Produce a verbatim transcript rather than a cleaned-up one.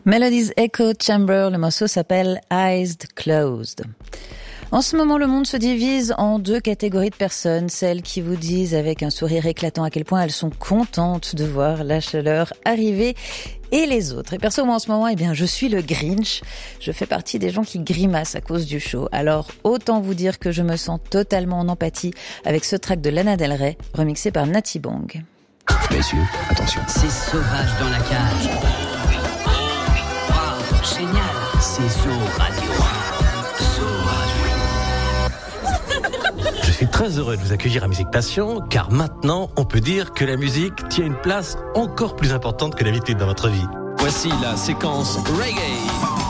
Melodies Echo Chamber, le morceau s'appelle Eyes Closed. En ce moment, le monde se divise en deux catégories de personnes. Celles qui vous disent avec un sourire éclatant à quel point elles sont contentes de voir la chaleur arriver, et les autres. Et perso, moi en ce moment, eh bien, je suis le Grinch. Je fais partie des gens qui grimacent à cause du chaud. Alors, autant vous dire que je me sens totalement en empathie avec ce track de Lana Del Rey, remixé par Natty Bong. Messieurs, attention. C'est sauvage dans la cage. Wow, génial. C'est Zo Radio. Zo Radio. Je suis très heureux de vous accueillir à Musique Passion, car maintenant, on peut dire que la musique tient une place encore plus importante que d'habitude dans votre vie. Voici la séquence reggae.